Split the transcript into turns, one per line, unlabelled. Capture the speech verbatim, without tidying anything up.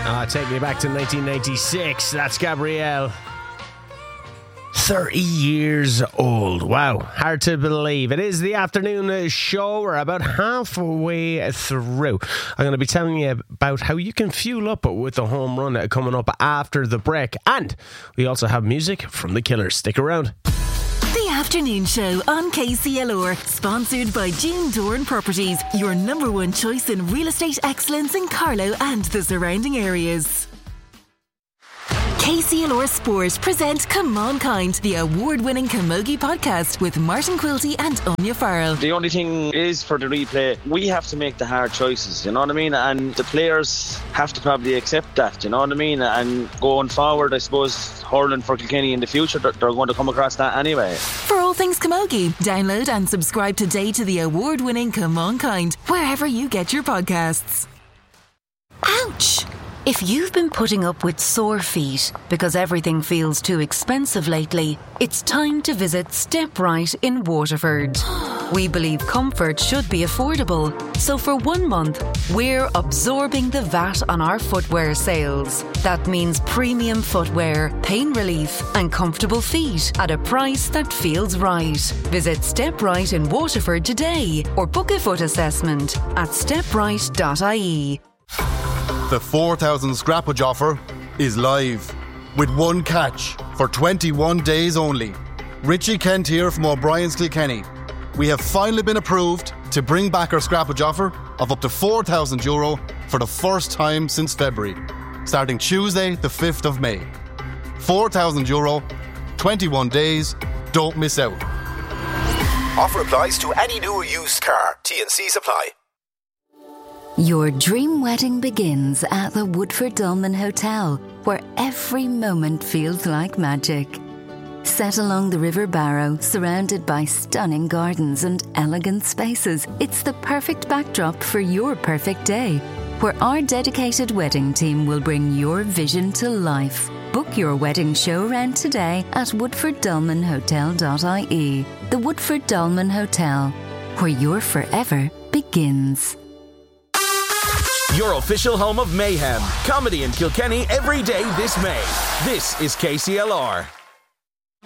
Ah, take me back to nineteen ninety-six. That's Gabrielle. thirty years old. Wow, hard to believe. It is the afternoon show. We're about halfway through. I'm going to be telling you about how you can fuel up with the home run coming up after the break. And we also have music from The Killers. Stick around.
The Afternoon Show on K C L R, sponsored by June Doran Properties, your number one choice in real estate excellence in Carlow and the surrounding areas. K C L R Sport present Come On Kind, the award-winning Camogie podcast with Martin Quilty and Anya Farrell.
The only thing is, for the replay, we have to make the hard choices, you know what I mean? And the players have to probably accept that, you know what I mean? And going forward, I suppose, hurling for Kilkenny in the future, they're going to come across that anyway.
For all things Camogie, download and subscribe today to the award-winning Come On Kind, wherever you get your podcasts.
Ouch! If you've been putting up with sore feet because everything feels too expensive lately, it's time to visit Step Right in Waterford. We believe comfort should be affordable, so for one month, we're absorbing the V A T on our footwear sales. That means premium footwear, pain relief and comfortable feet at a price that feels right. Visit Step Right in Waterford today or book a foot assessment at step right dot I E.
The four thousand scrappage offer is live, with one catch for twenty-one days only. Richie Kent here from O'Brien's Kilkenny. We have finally been approved to bring back our scrappage offer of up to four thousand euro for the first time since February, starting Tuesday the fifth of May. four thousand euro, twenty-one days, don't miss out.
Offer applies to any new or used car. T and C's apply.
Your dream wedding begins at the Woodford Dolmen Hotel, where every moment feels like magic. Set along the River Barrow, surrounded by stunning gardens and elegant spaces, it's the perfect backdrop for your perfect day, where our dedicated wedding team will bring your vision to life. Book your wedding show round today at woodford dolmen hotel dot I E. The Woodford Dolmen Hotel, where your forever begins.
Your official home of mayhem. Comedy in Kilkenny every day this May. This is K C L R.